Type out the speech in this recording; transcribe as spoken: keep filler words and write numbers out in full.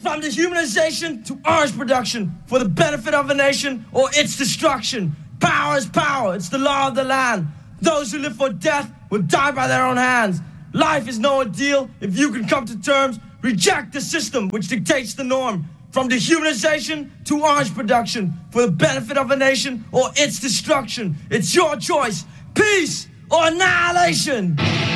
From dehumanization to orange production for the benefit of a nation or its destruction. Power is power. It's the law of the land. Those who live for death will die by their own hands. Life is no ordeal if you can come to terms. Reject the system which dictates the norm. From dehumanization to orange production for the benefit of a nation or its destruction. It's your choice. Peace or annihilation.